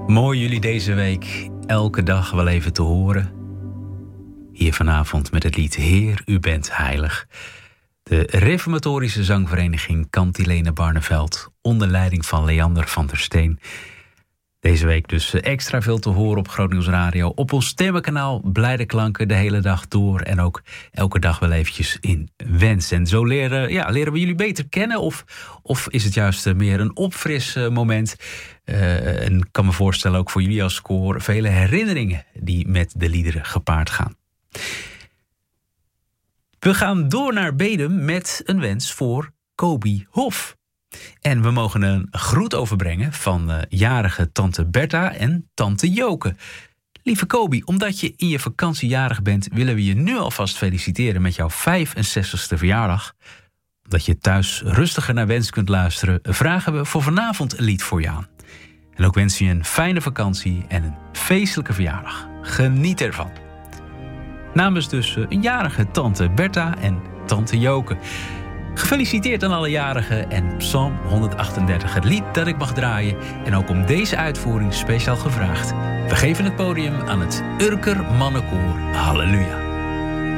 Mooi jullie deze week elke dag wel even te horen. Hier vanavond met het lied Heer, u bent heilig. De reformatorische zangvereniging Cantilene Barneveld onder leiding van Leander van der Steen. Deze week dus extra veel te horen op Groot Nieuws Radio. Op ons stemmenkanaal Blijde Klanken de hele dag door. En ook elke dag wel eventjes in wens. En zo leren we jullie beter kennen. Of is het juist meer een opfris moment. En ik kan me voorstellen ook voor jullie als koor vele herinneringen die met de liederen gepaard gaan. We gaan door naar Bedum met een wens voor Kobi Hof. En we mogen een groet overbrengen van jarige tante Bertha en tante Joke. Lieve Kobi, omdat je in je vakantie jarig bent, willen we je nu alvast feliciteren met jouw 65ste verjaardag. Omdat je thuis rustiger naar wens kunt luisteren, vragen we voor vanavond een lied voor je aan. En ook wensen je een fijne vakantie en een feestelijke verjaardag. Geniet ervan. Namens dus een jarige tante Bertha en tante Joke. Gefeliciteerd aan alle jarigen en Psalm 138, het lied dat ik mag draaien. En ook om deze uitvoering speciaal gevraagd. We geven het podium aan het Urker Mannenkoor. Halleluja.